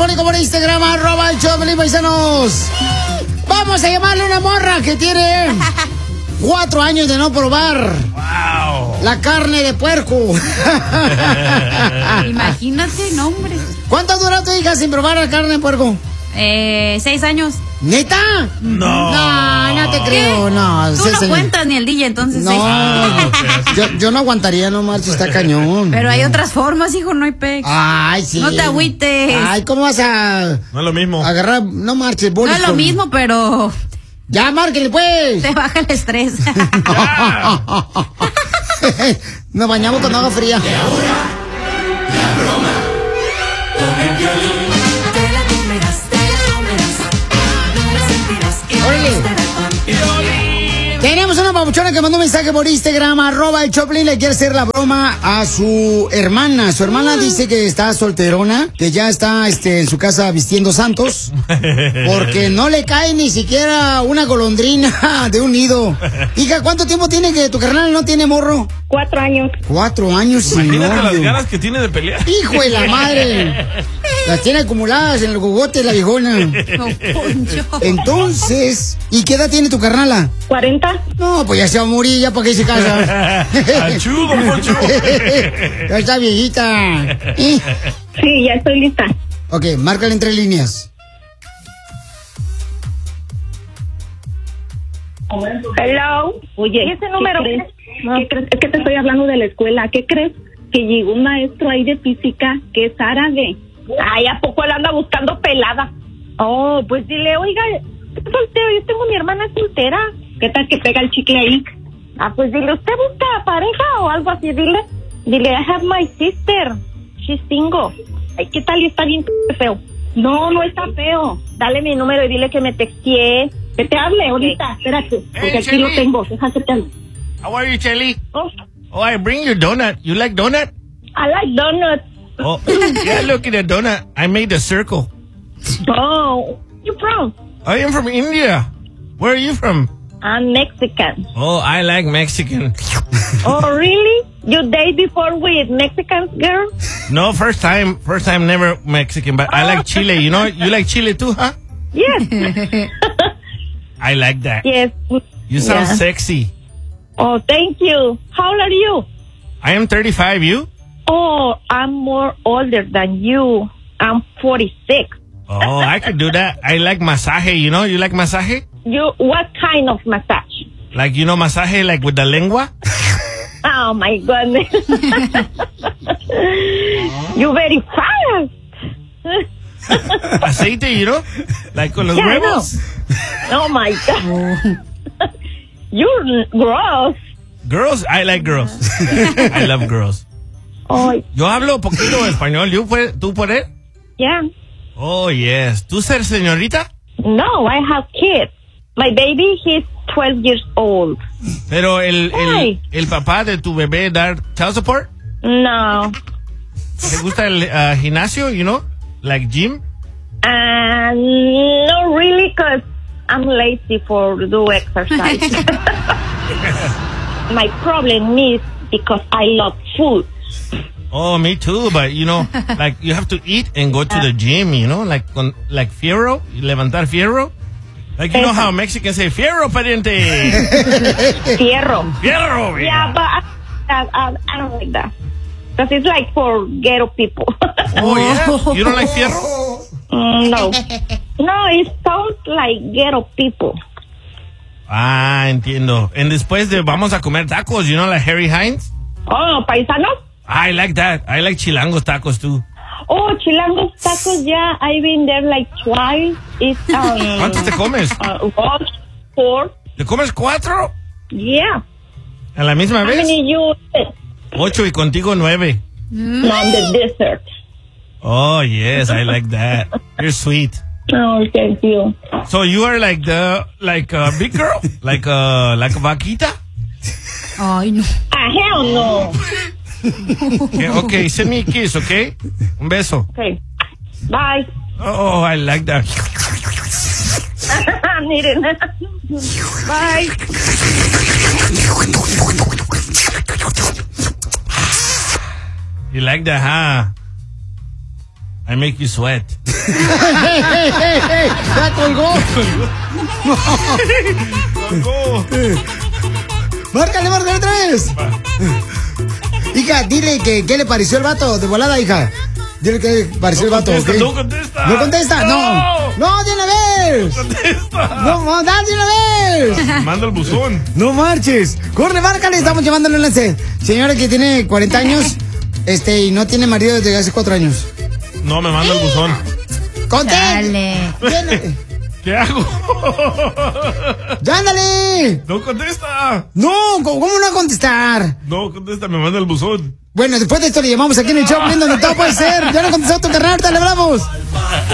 telefónico por Instagram, @el paisanos. Vamos a llamarle a una morra que tiene 4 años de no probar la carne de puerco. Imagínate, no, hombre. ¿Cuánto ha durado tu hija sin probar la carne de puerco? 6 años. ¿Neta? No te creo, no. Tú no cuentas ni el DJ, entonces. No, yo no aguantaría, no marches, está cañón. Pero hay otras formas, hijo, no hay pex. Ay, sí. No te agüites. Ay, ¿cómo vas a...? No es lo mismo. Agarrar, no marches, bolis. No es lo mismo, pero... Ya, márquele, pues. Te baja el estrés. Nos bañamos cuando haga fría. Y ahora, la broma con el Piolín. Te la comerás, no la sentirás y ¡Órale! Tenemos una papuchona que mandó un mensaje por Instagram, @el Choplin, le quiere hacer la broma a su hermana. Su hermana dice que está solterona, que ya está en su casa vistiendo santos, porque no le cae ni siquiera una golondrina de un nido. Hija, ¿cuánto tiempo tiene que tu carnal no tiene morro? 4 años. 4 años sin Imagínate las novio. ganas que tiene de pelear. ¡Hijo de la madre! Las tiene acumuladas en el gogote la viejona. Entonces, ¿y qué edad tiene tu carnala? 40. No, pues ya se va a morir, ya para qué se casa. ¡Achú, don Poncho! Ya está viejita. Sí, ya estoy lista. Ok, márcale entre líneas. Hello. Oye, ¿y ese número? ¿Qué crees? Es que te estoy hablando de la escuela. ¿Qué crees? Que llegó un maestro ahí de física que es árabe. Ay, ¿a poco él anda buscando pelada? Oh, pues dile, oiga, estoy soltero, yo tengo mi hermana soltera. ¿Qué tal que pega el chicle ahí? Ah, pues dile, ¿usted busca pareja o algo así? Dile, I have my sister. She's single. Ay, ¿qué tal? Y está bien feo. No, no está feo. Dale mi número y dile que me texteé. Que te hable ahorita, espérate, porque aquí lo tengo. Déjate te hable. How are you, Chelly? Oh, I bring you donut. You like donut? I like donuts. Oh, yeah, look at the donut. I made a circle. Oh, you from? I am from India. Where are you from? I'm Mexican. Oh, I like Mexican. Oh, really? You date before with Mexican girl? No, first time, never Mexican, but I like Chile. You know, you like Chile too, huh? Yes. I like that. Yes. You sound Yeah. sexy. Oh, thank you. How old are you? I am 35, you? Oh, I'm more older than you. I'm 46. Oh, I could do that. I like masaje, you know? You like masaje? What kind of massage? Like, you know, masaje like with the lengua? Oh, my goodness. You're very fast. Aceite, you know? Like con los Yeah, I huevos? Oh, my God. You're gross. Girls, I like girls. I love girls. Oh, Yo hablo poquito español. ¿Tú puedes? yeah. Oh, yes. ¿Tú ser señorita? No, I have kids. My baby, he's 12 years old. Pero el Ay. papá de tu bebé dar child support? No. ¿Te gusta el gimnasio, you know? Like gym? No, really, because I'm lazy for do exercise. My problem is because I love food. Oh, me too, but you know, like you have to eat and go to the gym, you know, like fierro, levantar fierro. Like you know how Mexicans say fierro, pariente. Fierro. Fierro. Yeah, but I don't like that. Because it's like for ghetto people. Oh, yeah? You don't like fierro? No. No, it sounds like ghetto people. Ah, entiendo. And después vamos a comer tacos, you know, like Harry Hines? Oh, paisanos? I like that. I like chilangos tacos too. Oh, chilangos tacos, yeah. I've been there like twice. It's, ¿Cuántos te comes? 4. ¿Te comes 4? Yeah. ¿A la misma How vez? many you? 8 y contigo 9. No, the dessert. Oh, yes, I like that. You're sweet. Oh, thank you. So you are like a big girl? Like a vaquita? Ay, no. Ah, hell no. Okay, send me a kiss, okay? Un beso. Okay. Bye. Oh, I like that. Miren. Bye. You like that, huh? I make you sweat. ¡Ya colgó! Colgó. ¡Márcale otra vez! Hija, dile que qué le pareció el vato de volada, hija. Dile que le pareció el vato, ¿ok? No contesta. ¿No contesta? No, de una vez. No contesta. No, dale de una vez. Manda el buzón. No marches. Corre, márcale, estamos llevándole un lance. Señora que tiene 40 años, y no tiene marido desde hace 4 años. No, me manda el buzón. Dale. ¿Qué hago? ¡Ya, ándale! No contesta. No, ¿cómo no va a contestar? No contesta, me manda el buzón. Bueno, después de esto le llamamos aquí en el show, donde todo puede ser. Ya no contestó tu carnal, le hablamos.